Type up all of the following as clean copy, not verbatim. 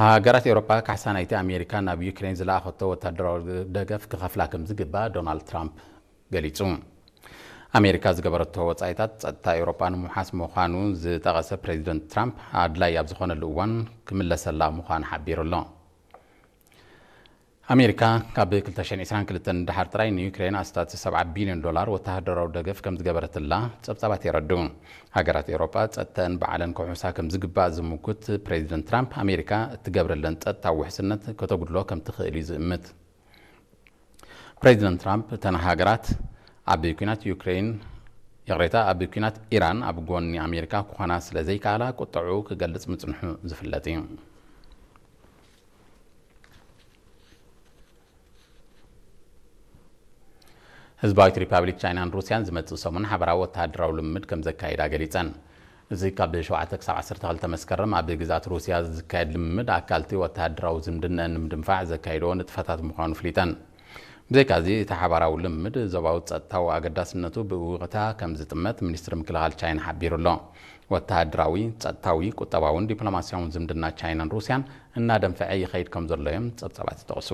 ሃገራት ኤውሮጳ ካሕሳናይቲ ኣሜሪካ ናብ ዩክሬን ዝለኣኸቶ ወታደራዊ ደገፍ ክኸፍላ ከም ዝግባእ ዶናልድ ትራምፕ ገሊጹ። ኣሜሪካ ዝገበረቶ ወጻኢታት ጸጥታ ኤውሮጳ ንምሓስ ምዃኑ ዝጠቐሰ ፕሬዚደንት ትራምፕ ኣድላይ ኣብ ዝኾነሉ እዋን ክምለሰላ ምዃኑ ሓቢሩ ኣሎ። ኣሜሪካ ካብ 2022 ድሓር ጥራይ ንዩክሬን ኣስታት $7 ቢልዮን ወተሃደራዊ ደገፍ ከም ዝገበረትላ ጸብጻባት የረድኡ። ሃገራት ኤውሮጳ ጸጥተን በዓለን ከውሕሳ ከም ዝግባእ ዝምኩት ፕሬዚደንት ትራምፕ ኣሜሪካ እትገብረለን ጸጥታዊ ውሕስነት ከተጉድሎ ከም ትኽእል እዩ ዝእምት። ፕሬዚደንት ትራምፕ እተን ሃገራት ኣብ ኩናት ዩክሬን የቕሬታ ኣብ ኩናት ኢራን ኣብ ጎኒ ኣሜሪካ ክኾና ስለ ዘይከኣላ ቁጥዑ ክገልጽ ምጽንሑ ዝፍለጥ እዩ። ህዝባዊት ሪፓብሊክ ቻይናን ሩስያን ዝመጽእ ሰሙን ሓበራዊ ወተሃደራዊ ልምምድ ከም ዘካይዳ ገሊጸን። እዚ ካብ 7 ክሳብ 12 መስከረም ኣብ ግዛት ሩስያ ዝካየድ ልምምድ ኣካልቲ ወተሃደራዊ ዝምድነአን ንምድንፋዕ ዘካይዶ ንጥፈታት ምዃኑ ፍሊጠን። ብዘይካዚ እቲ ሓበራዊ ልምምድ ዞባዊ ጸጥታዊ ኣገዳስነቱ ብውቕታ ከም ዝጥመት ሚኒስትሪ ምክልኻል ቻይና ሓቢሩ ኣሎ። ወተሃደራዊ ጸጥታዊ ቁጠባውን ዲፕሎማስያውን ዝምድና ቻይናን ሩስያን እናደንፈዐ ይኸይድ ከም ዘሎ እዮም ጸብጻባት ይጠቕሱ።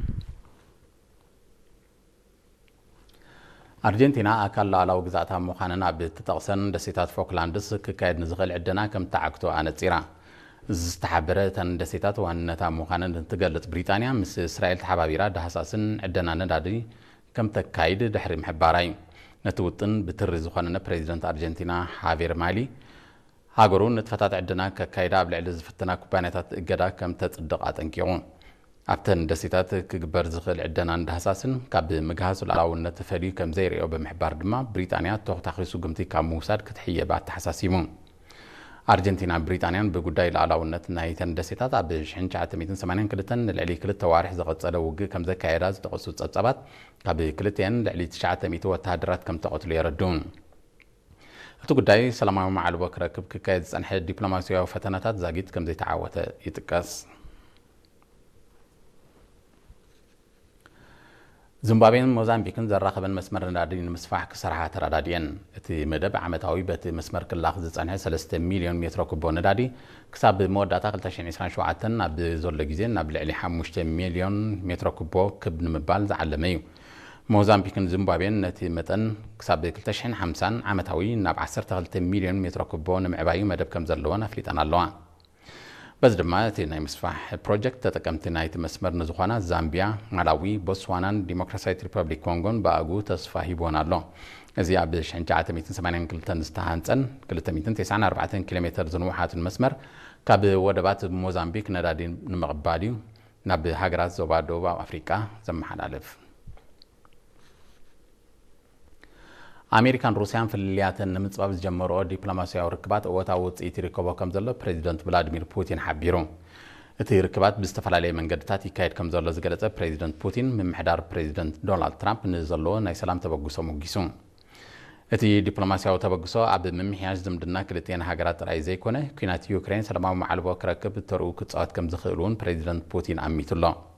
ኣርጀንቲና ኣካል ሉዓላዊ ግዛእታ ምዃነን ኣብ እትጠቕሰን ደሴታት ፎክላንድስ ክካየድ ንዝኽእል ዕድና ከም ተዓግቶ ኣነጺራ። እዚ ዝተሓበረ እተን ደሴታት ዋንነታ ምዃነን እትገልጽ ብሪጣንያ ምስ እስራኤል ተሓባቢራ ዳሃሳስን ዕደና ነዳዲ ከም ተካይድ ድሕሪ ምሕባራ እዩ። ነቲ ውጥን ብትሪ ዝኾነነ ፕሬዚደንት ኣርጀንቲና ሃቬር ማሊ ሃገሩ ንጥፈታት ዕድና ከካይዳ ኣብ ልዕሊ ዝፍትና ኩባንያታት እገዳ ከም ተጽድቕ ኣጠንቂቑ። ኣብተን ደሴታት ክግበር ዝኽእል ዕደና ዳሃሳስን ካብ ምግሃዝ ሉዓላውነት ተፈልዩ ከም ዘይርአዮ ብምሕባር ድማ ብሪጣንያ ተኸታኺሱ ግምቲ ካብ ምውሳድ ክትሕየባ ተሓሳሲሙ። ኣርጀንቲናን ብሪጣንያን ብጉዳይ ሉዓላውነት ናይተን ደሴታት ኣብ 1982 ንልዕሊ 2 ዋርሕ ዘቐጸለ ውግእ ከም ዘካየዳ ዝጠቐሱ ጸብጻባት ካብ ክልቲአን ልዕሊ 900 ወተሃደራት ከም ተቐትሉ የረድኡ። እቲ ጉዳይ ሰላማዊ ማዕልቦ ክረክብ ክካየድ ዝጸንሐ ዲፕሎማስያዊ ፈተናታት ዛጊድ ከም ዘይተዓወተ ይጥቀስ። ዚምባብዌን ሞዛምቢክን ዘራኸበን መስመር ነዳዲ ንምስፋሕ ክሰርሓ ተረዳድየን። እቲ መደብ ዓመታዊ በቲ መስመር ክላኽ ዝጸንሐ 3 ሚልዮን ሜትሮ ኩቦ ነዳዲ ክሳብ መወዳእታ 2027 ናብ ዘሎ ግዜ ናብ ልዕሊ 5 ሚልዮን ሜትሮ ኩቦ ክብ ንምባል ዝዓለመ እዩ። ሞዛምቢክን ዚምባብዌን ነቲ መጠን ክሳብ 2050 ዓመታዊ ናብ 12 ሚልዮን ሜትሮ ኩቦ ንምዕባዩ መደብ ከም ዘለወን ኣፍሊጠን ኣለዋ። በዚ ድማ እቲ ናይ ምስፋሕ ፕሮጀክት ተጠቀምቲ ናይቲ መስመር ንዝኾና ዛምቢያ፣ ማላዊ፣ ቦትስዋናን ዲሞክራሲያዊት ሪፐብሊክ ኮንጎን ብኣግኡ ተስፋ ሂቦን ኣሎ። እዚ ኣብ 1982 ዝተሃንጸን 294 ኪሎ ሜትር ዝንውሓትን መስመር ካብ ወደባት ሞዛምቢክ ነዳዲ ንምቕባል እዩ ናብ ሃገራት ዞባ ደቡብ ኣፍሪቃ ዘመሓላልፍ። ኣሜሪካን ሩስያን ፍልልያትን ንምጽባብ ዝጀመርኦ ዲፕሎማስያዊ ርክባት እወታዊ ውጽኢት ይርከቦ ከም ዘሎ ፕሬዚደንት ቭላዲሚር ፑቲን ሓቢሩ። እቲ ርክባት ብዝተፈላለየ መንገድታት ይካየድ ከም ዘሎ ዝገለጸ ፕሬዚደንት ፑቲን ምምሕዳር ፕሬዚደንት ዶናልድ ትራምፕ ንዘለዎ ናይ ሰላም ተበግሶ ሙጊሱ። እቲ ዲፕሎማስያዊ ተበግሶ ኣብ ምምሕያሽ ዝምድና ክልቲአን ሃገራት ጥራይ ዘይኮነ ኩናት ዩክሬን ሰላማዊ ማዕልቦ ክረክብ ተርኡ ክጻወት ከም ዝኽእል እውን ፕሬዚደንት ፑቲን ኣሚቱ ኣሎ።